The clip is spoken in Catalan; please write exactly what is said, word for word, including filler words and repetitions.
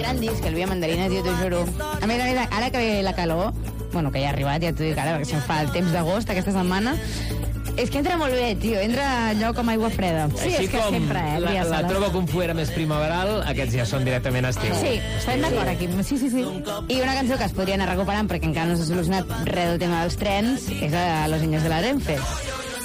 gran disc, el Via Mandarina, tio, t'ho juro. A més a més, ara que ve la calor, bueno, que ja ha arribat, ja t'ho dic ara, perquè se'm fa el temps d'agost aquesta setmana, és que entra molt bé, tio, entra allò com aigua freda. Sí, Així és que com sempre, eh? la, la Sola. troba com fuera més primaveral, aquests ja són directament estiu. Sí, estem d'acord aquí. Sí, sí, sí. I una cançó que es podria anar recuperant perquè encara no s'ha solucionat res del tema dels trens és a Los Niños de la Renfe.